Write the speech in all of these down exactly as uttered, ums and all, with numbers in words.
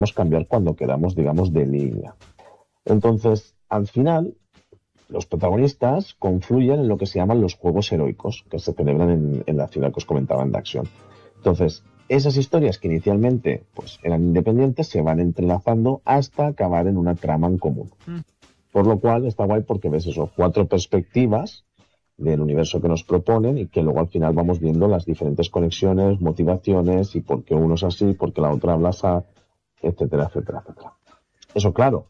cambiar cuando queramos, digamos, de línea. Entonces, al final, los protagonistas confluyen en lo que se llaman los juegos heroicos, que se celebran en, en la ciudad que os comentaba en Daxion. Entonces, esas historias que inicialmente pues, eran independientes se van entrelazando hasta acabar en una trama en común. Mm. Por lo cual está guay porque ves eso, cuatro perspectivas del universo que nos proponen y que luego al final vamos viendo las diferentes conexiones, motivaciones y por qué uno es así, por qué la otra habla así, etcétera, etcétera, etcétera. Eso claro,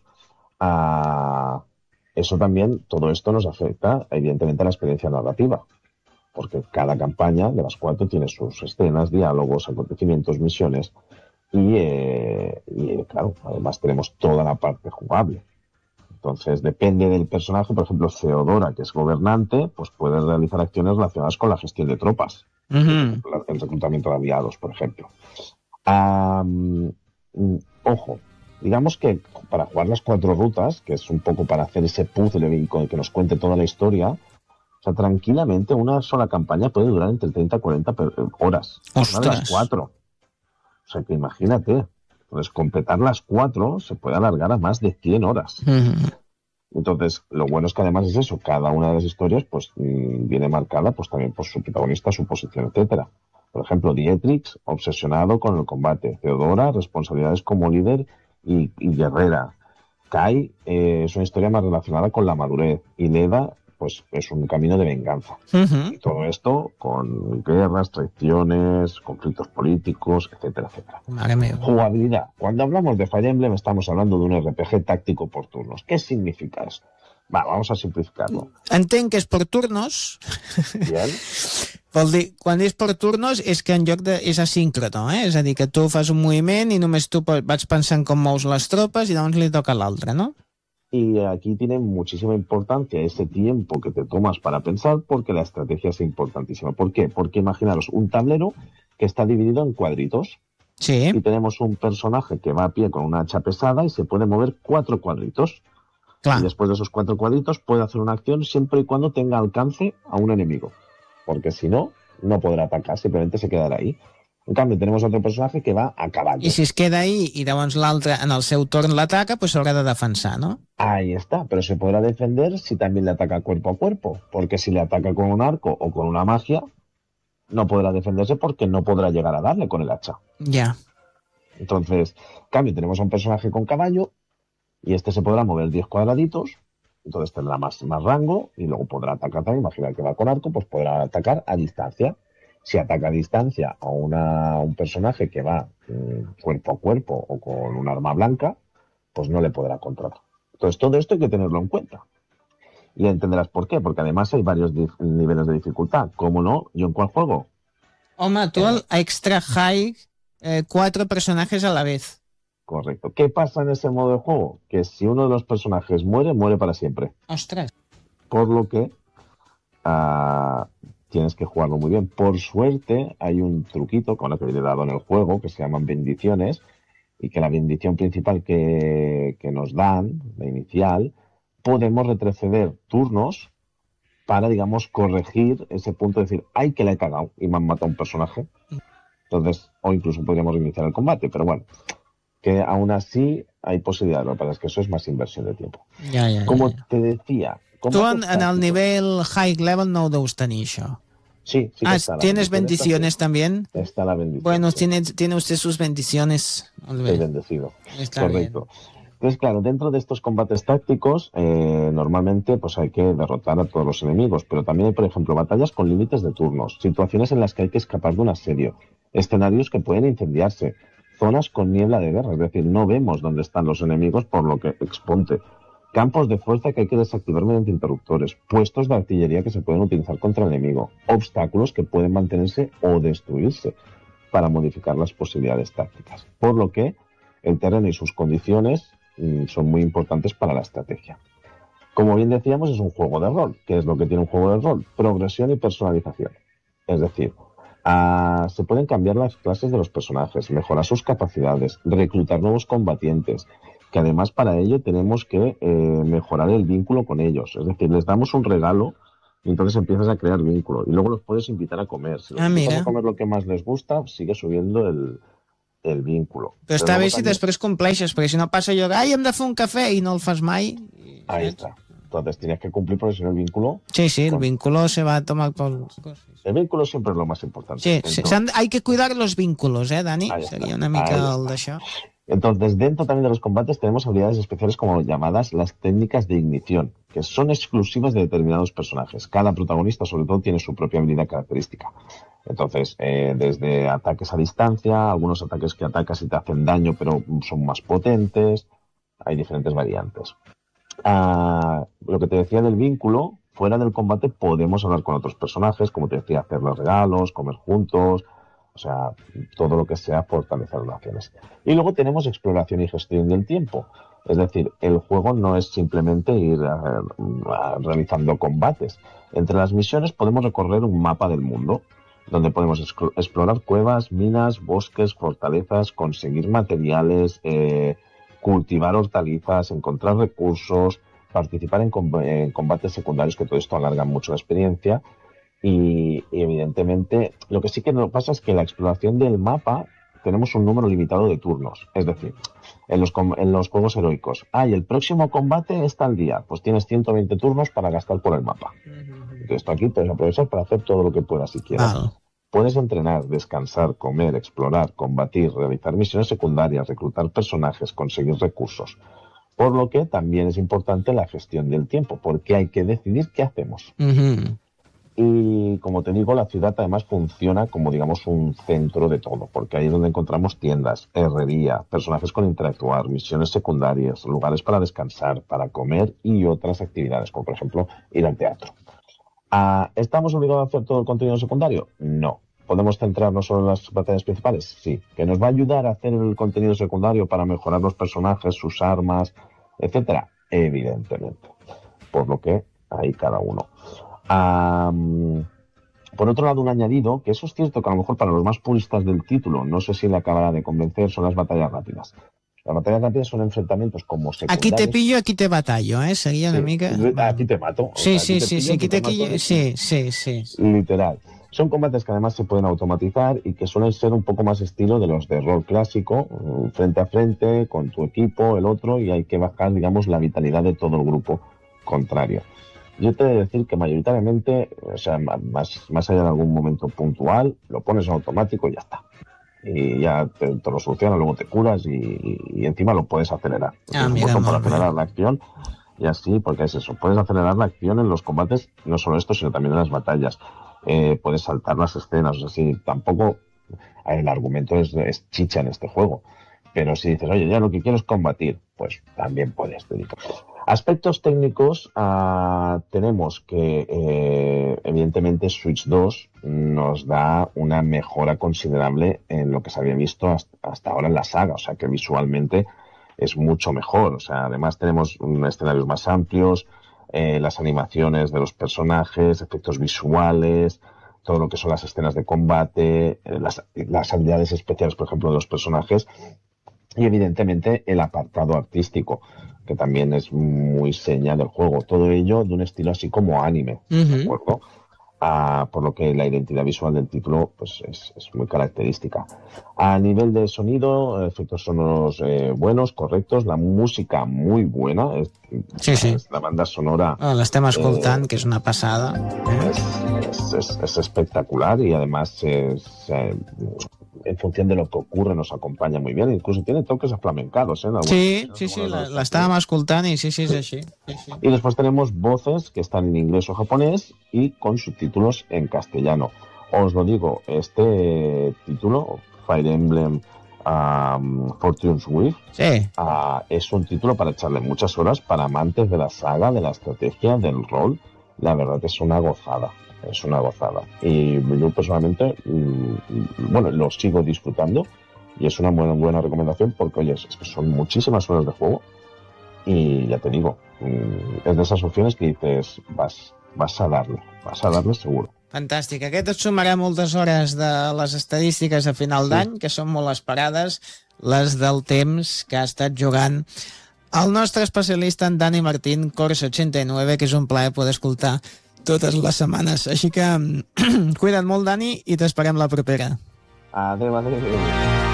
a... eso también, todo esto nos afecta evidentemente a la experiencia narrativa, porque cada campaña de las cuatro tiene sus escenas, diálogos, acontecimientos, misiones y, eh, y claro, además tenemos toda la parte jugable. Entonces, depende del personaje. Por ejemplo, Theodora, que es gobernante, pues puede realizar acciones relacionadas con la gestión de tropas. Uh-huh. El reclutamiento de aliados, por ejemplo. Um, ojo, digamos que para jugar las cuatro rutas, que es un poco para hacer ese puzzle y que nos cuente toda la historia, o sea, tranquilamente una sola campaña puede durar entre treinta y cuarenta horas. ¡Ostras! Una de las cuatro. O sea, que imagínate. Entonces, completar las cuatro se puede alargar a más de cien horas. Uh-huh. Entonces, lo bueno es que además es eso, cada una de las historias pues viene marcada pues también por su protagonista, su posición, etcétera. Por ejemplo, Dietrich, obsesionado con el combate. Theodora, responsabilidades como líder y, y guerrera. Kai eh, es una historia más relacionada con la madurez. Y Leda, pues es un camino de venganza. Uh-huh. Y todo esto con guerras, traiciones, conflictos políticos, etcétera, etcétera. Madre mía. Jugabilidad. Cuando hablamos de Fire Emblem estamos hablando de un R P G táctico por turnos. ¿Qué significa eso? Va, vamos a simplificarlo. Entenc que és per turnos. Bien. Vol dir, quan és per turnos és que en lloc de... és asíncrono, eh? És a dir, que tu fas un moviment i només tu vas pensant com mous les tropes i llavors li toca a l'altre, no? Y aquí tiene muchísima importancia ese tiempo que te tomas para pensar porque la estrategia es importantísima. ¿Por qué? Porque imaginaros un tablero que está dividido en cuadritos. Sí. Y tenemos un personaje que va a pie con una hacha pesada y se puede mover cuatro cuadritos. Claro. Y después de esos cuatro cuadritos puede hacer una acción siempre y cuando tenga alcance a un enemigo. Porque si no, no podrá atacar, simplemente se quedará ahí. En cambio, tenemos otro personaje que va a caballo. I si es queda ahí i llavors l'altre en el seu torn l'ataca, pues s'haurà de defensar, ¿no? Ahí está, pero se podrá defender si también le ataca cuerpo a cuerpo, porque si le ataca con un arco o con una magia, no podrá defenderse porque no podrá llegar a darle con el hacha. Ya. Entonces, en cambio, tenemos a un personaje con caballo y este se podrá mover diez cuadraditos, entonces tendrá más, más rango y luego podrá atacar también. Imagina que va con arco, pues podrá atacar a distancia. Si ataca a distancia a, una, a un personaje que va eh, cuerpo a cuerpo o con un arma blanca, pues no le podrá controlar. Entonces, todo esto hay que tenerlo en cuenta. Y entenderás por qué, porque además hay varios dif- niveles de dificultad. ¿Cómo no? ¿Yo en cuál juego? Home, tú al Extra High, eh, cuatro personajes a la vez. Correcto. ¿Qué pasa en ese modo de juego? Que si uno de los personajes muere, muere para siempre. Ostras. Por lo que uh, tienes que jugarlo muy bien. Por suerte, hay un truquito con lo que viene dado en el juego, que se llaman bendiciones, y que la bendición principal que, que nos dan, la inicial, podemos retroceder turnos para, digamos, corregir ese punto de decir, ay, que le he cagado y me han matado un personaje. Entonces, o incluso podríamos reiniciar el combate, pero bueno, que aún así hay posibilidades. Lo que pasa es que eso es más inversión de tiempo. Ja, ja, Como ja, ja. te decía... Tu en, en el nivel high level no ho deus tenir, això. Sí, sí que ah, está. ¿tienes bendiciones está, también? Está la bendición. Bueno, sí. tiene, tiene usted sus bendiciones. Estoy bendecido. Está Correcto. bien. Entonces, claro, dentro de estos combates tácticos, eh, normalmente pues hay que derrotar a todos los enemigos, pero también hay, por ejemplo, batallas con límites de turnos, situaciones en las que hay que escapar de un asedio, escenarios que pueden incendiarse, zonas con niebla de guerra, es decir, no vemos dónde están los enemigos, por lo que exponte. Campos de fuerza que hay que desactivar mediante interruptores, puestos de artillería que se pueden utilizar contra el enemigo, obstáculos que pueden mantenerse o destruirse para modificar las posibilidades tácticas. Por lo que el terreno y sus condiciones mmm, son muy importantes para la estrategia. Como bien decíamos, es un juego de rol. ¿Qué es lo que tiene un juego de rol? Progresión y personalización. Es decir, uh, se pueden cambiar las clases de los personajes, mejorar sus capacidades, reclutar nuevos combatientes, que además para ello tenemos que eh, mejorar el vínculo con ellos. Es decir, les damos un regalo y entonces empiezas a crear vínculo. Y luego los puedes invitar a comer. Si los ah, invitas mira. a comer lo que más les gusta, sigue subiendo el, el vínculo. Però està Pero bé luego si también... després compleixes, perquè si no passa allò, ai, hem de fer un cafè i no el fas mai. Ahí está. Entonces tienes que cumplir porque si no el vínculo... Sí, sí, el con... vínculo se va a tomar por... El vínculo siempre es lo más importante. Sí, sí Entonces... hay que cuidar los vínculos, ¿eh, Dani? Sería una mica el d'això. Entonces, dentro también de los combates tenemos habilidades especiales como llamadas las técnicas de ignición, que son exclusivas de determinados personajes. Cada protagonista, sobre todo, tiene su propia habilidad característica. Entonces, eh, desde ataques a distancia, algunos ataques que atacas y te hacen daño, pero son más potentes. Hay diferentes variantes. Ah, lo que te decía del vínculo, fuera del combate podemos hablar con otros personajes, como te decía, hacerles regalos, comer juntos... O sea, todo lo que sea fortalecer relaciones. Y luego tenemos exploración y gestión del tiempo. Es decir, el juego no es simplemente ir a, a, realizando combates. Entre las misiones podemos recorrer un mapa del mundo, donde podemos explorar cuevas, minas, bosques, fortalezas, conseguir materiales, eh, cultivar hortalizas, encontrar recursos, participar en, com en combates secundarios, que todo esto alarga mucho la experiencia. Y, y evidentemente lo que sí que nos pasa es que la exploración del mapa tenemos un número limitado de turnos. Es decir, en los, en los juegos heroicos, ah, y el próximo combate está al día, pues tienes ciento veinte turnos para gastar por el mapa. Entonces esto aquí puedes aprovechar para hacer todo lo que puedas si quieres. Ah. Puedes entrenar, descansar, comer, explorar, combatir, realizar misiones secundarias, reclutar personajes, conseguir recursos. Por lo que también es importante la gestión del tiempo, porque hay que decidir qué hacemos. Uh-huh. Y como te digo, la ciudad además funciona como, digamos, un centro de todo, porque ahí es donde encontramos tiendas, herrería, personajes con interactuar, misiones secundarias, lugares para descansar, para comer y otras actividades, como por ejemplo ir al teatro. ¿Ah, ¿Estamos obligados a hacer todo el contenido secundario? No. ¿Podemos centrarnos solo en las batallas principales? Sí. ¿Que nos va a ayudar a hacer el contenido secundario para mejorar los personajes, sus armas, etcétera? Evidentemente. Por lo que ahí cada uno. Um, por otro lado, un añadido, que eso es cierto que a lo mejor para los más puristas del título, no sé si le acabará de convencer, son las batallas rápidas. Las batallas rápidas son enfrentamientos como secundarios. Aquí te pillo, aquí te batallo, ¿eh? Sería una sí, mica... Aquí te mato. Sí, o sea, sí, aquí sí, pillo, sí, aquí te, te pillo, mato, sí, sí, sí. Literal. Son combates que además se pueden automatizar y que suelen ser un poco más estilo de los de rol clásico, frente a frente, con tu equipo, el otro, y hay que bajar, digamos, la vitalidad de todo el grupo contrario. Yo te he de decir que mayoritariamente, o sea, más, más allá de algún momento puntual, lo pones en automático y ya está. Y ya te, te lo soluciona, luego te curas y, y, y encima lo puedes acelerar. Ah, es un mira, botón para muy acelerar bien. la acción y así, porque es eso, puedes acelerar la acción en los combates, no solo esto, sino también en las batallas. Eh, puedes saltar las escenas, o sea, sí, tampoco el argumento es, es chicha en este juego. Pero si dices, oye, ya lo que quiero es combatir, pues también puedes dedicar. Aspectos técnicos, uh, tenemos que, eh, evidentemente, Switch dos nos da una mejora considerable en lo que se había visto hasta, hasta ahora en la saga, o sea que visualmente es mucho mejor. O sea, además tenemos um, escenarios más amplios, eh, las animaciones de los personajes, efectos visuales, todo lo que son las escenas de combate, eh, las, las habilidades especiales, por ejemplo, de los personajes, y evidentemente el apartado artístico, que también es muy seña del juego. Todo ello de un estilo así como anime, Uh-huh. ¿de acuerdo? Ah, por lo que la identidad visual del título pues es, es muy característica. A nivel de sonido, efectos sonoros eh, buenos, correctos, la música muy buena. Es, Sí, sí. es la banda sonora... Oh, l'estem escoltant, eh, que és una passada. es, es, es, es espectacular y además es, eh, en función de lo que ocurre nos acompaña muy bien. Incluso tiene toques aflamencados, ¿eh? En algunas Sí, ocasiones, sí, sí, algunas la- de las l'estàvem escoltant i sí, sí, és així. Sí, sí. Y después tenemos voces que están en inglés o japonés y con subtítulos en castellano. Os lo digo, este título, Fire Emblem um, Fortune's Wish, Sí. uh, es un título para echarle muchas horas para amantes de la saga, de la estrategia, del rol. La verdad es una gozada, es una gozada. Y yo personalmente, mm, bueno, lo sigo disfrutando y es una buena, buena recomendación porque, oye, es que son muchísimas horas de juego. Y ya te digo, es de esas opciones que dices, vas, vas a darle, vas a darle seguro. Fantàstic. Aquest et sumarà moltes hores de les estadístiques a final Sí. d'any, que són molt esperades, les del temps que ha estat jugant el nostre especialista en Dani Martín, Corsa ochenta y nueve, que és un plaer poder escoltar totes les setmanes. Així que cuida't molt, Dani, i t'esperem la propera. Adéu, adéu.